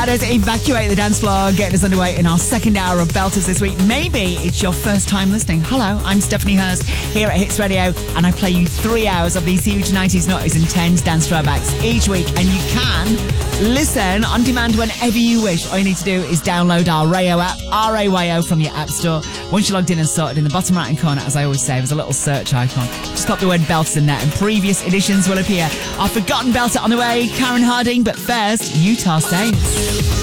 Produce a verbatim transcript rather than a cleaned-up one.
us evacuate the dance floor, getting us underway in our second hour of Belters this week. Maybe it's your first time listening. Hello, I'm Stephanie Hurst here at Hits Radio, and I play you three hours of these huge nineties, noughties and tens dance throwbacks each week, and you can listen on demand whenever you wish. All you need to do is download our Rayo app, R A Y O, from your app store. Once you're logged in and sorted, in the bottom right hand corner, as I always say, there's a little search icon. Just pop the word Belters in there and previous editions will appear. Our forgotten belter on the way, Karen Harding, but first, Utah Saints.